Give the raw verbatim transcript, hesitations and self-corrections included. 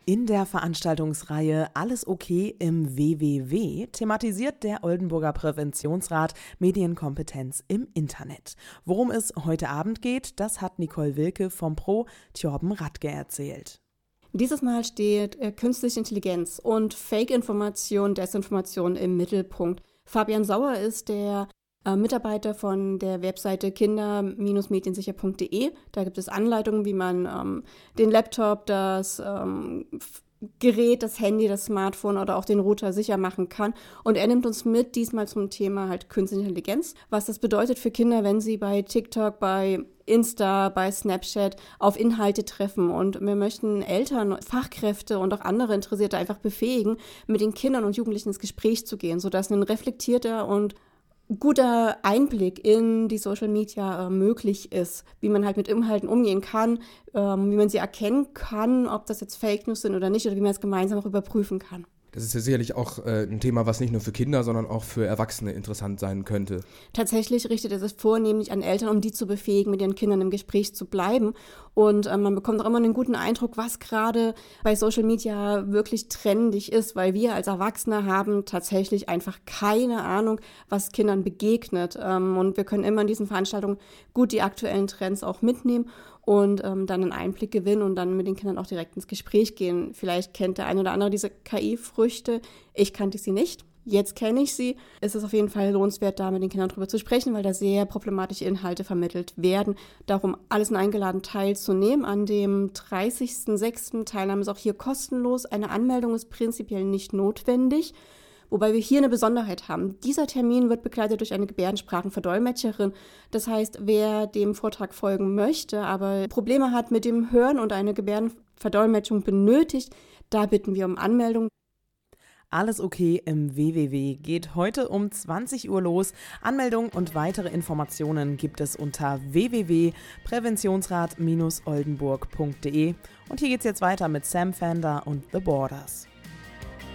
In der Veranstaltungsreihe Alles okay im W W W thematisiert der Oldenburger Präventionsrat Medienkompetenz im Internet. Worum es heute Abend geht, das hat Nicole Wilke vom Pro Torben Radke erzählt. Dieses Mal steht äh, künstliche Intelligenz und Fake-Information, Desinformation im Mittelpunkt. Fabian Sauer ist der äh, Mitarbeiter von der Webseite kinder Bindestrich mediensicher Punkt de. Da gibt es Anleitungen, wie man ähm, den Laptop, das ähm, Gerät, das Handy, das Smartphone oder auch den Router sicher machen kann. Und er nimmt uns mit diesmal zum Thema halt künstliche Intelligenz, was das bedeutet für Kinder, wenn sie bei TikTok, bei Insta, bei Snapchat auf Inhalte treffen. Und wir möchten Eltern, Fachkräfte und auch andere Interessierte einfach befähigen, mit den Kindern und Jugendlichen ins Gespräch zu gehen, sodass ein reflektierter und guter Einblick in die Social Media äh, möglich ist, wie man halt mit Inhalten umgehen kann, ähm, wie man sie erkennen kann, ob das jetzt Fake News sind oder nicht, oder wie man es gemeinsam auch überprüfen kann. Das ist ja sicherlich auch äh, ein Thema, was nicht nur für Kinder, sondern auch für Erwachsene interessant sein könnte. Tatsächlich richtet es sich vornehmlich an Eltern, um die zu befähigen, mit ihren Kindern im Gespräch zu bleiben. Und äh, man bekommt auch immer einen guten Eindruck, was gerade bei Social Media wirklich trendig ist, weil wir als Erwachsene haben tatsächlich einfach keine Ahnung, was Kindern begegnet. Ähm, und wir können immer in diesen Veranstaltungen gut die aktuellen Trends auch mitnehmen und ähm, dann einen Einblick gewinnen und dann mit den Kindern auch direkt ins Gespräch gehen. Vielleicht kennt der eine oder andere diese K I-Früchte. Ich kannte sie nicht. Jetzt kenne ich sie. Es ist auf jeden Fall lohnenswert, da mit den Kindern drüber zu sprechen, weil da sehr problematische Inhalte vermittelt werden. Darum alles sind eingeladen, teilzunehmen. An dem dreißigsten sechsten Teilnahme ist auch hier kostenlos. Eine Anmeldung ist prinzipiell nicht notwendig. Wobei wir hier eine Besonderheit haben. Dieser Termin wird begleitet durch eine Gebärdensprachenverdolmetscherin. Das heißt, wer dem Vortrag folgen möchte, aber Probleme hat mit dem Hören und eine Gebärdenverdolmetschung benötigt, da bitten wir um Anmeldung. Alles okay im W W W geht heute um zwanzig Uhr los. Anmeldung und weitere Informationen gibt es unter w w w punkt präventionsrat Bindestrich oldenburg punkt de. Und hier geht's jetzt weiter mit Sam Fender und The Borders.